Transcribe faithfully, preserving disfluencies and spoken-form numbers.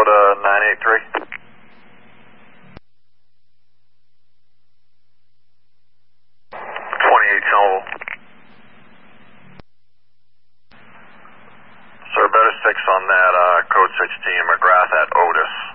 Florida nine eight three. twenty-eight Channel. Sir, better six on that uh, code sixteen McGrath at Otis.